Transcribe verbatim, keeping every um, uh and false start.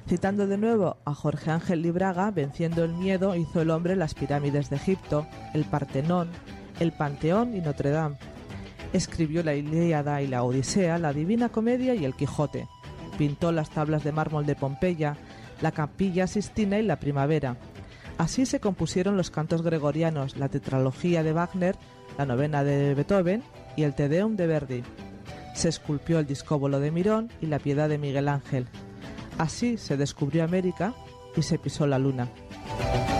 Citando de nuevo a Jorge Ángel Libraga, venciendo el miedo hizo el hombre las pirámides de Egipto, el Partenón, el Panteón y Notre Dame. Escribió la Ilíada y la Odisea, la Divina Comedia y el Quijote. Pintó las tablas de mármol de Pompeya, la Capilla Sistina y la Primavera. Así se compusieron los cantos gregorianos, la tetralogía de Wagner, la novena de Beethoven y el Te Deum de Verdi. Se esculpió el discóbolo de Mirón y la Piedad de Miguel Ángel. Así se descubrió América y se pisó la luna.